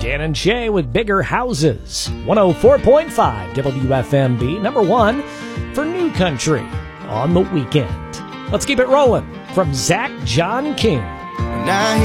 Dan and Shay with Bigger Houses. 104.5 WFMB, number one for New Country on the weekend. Let's keep it rolling from Zach John King. Now